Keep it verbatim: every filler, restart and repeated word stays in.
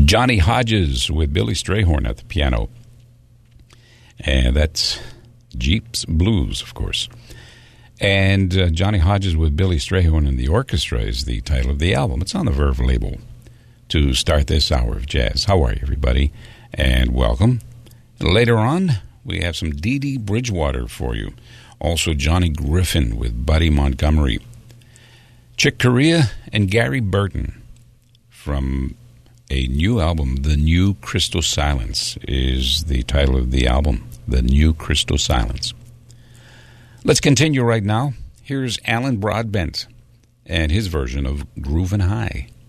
Johnny Hodges with Billy Strayhorn at the piano. And that's Jeep's Blues, of course. And uh, Johnny Hodges with Billy Strayhorn and the orchestra is the title of the album. It's on the Verve label to start this hour of jazz. How are you, everybody? And welcome. Later on, we have some Dee Dee Bridgewater for you. Also, Johnny Griffin with Buddy Montgomery. Chick Corea and Gary Burton from a new album, The New Crystal Silence is the title of the album, The New Crystal Silence. Let's continue right now. Here's Alan Broadbent and his version of Groovin' High.